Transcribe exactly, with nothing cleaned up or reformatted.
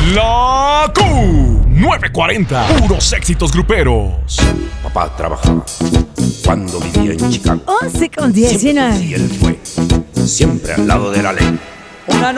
La Q novecientos cuarenta, puros éxitos gruperos. Papá trabajaba cuando vivía en Chicago. once con diecinueve. Y él fue siempre al lado de la ley. Una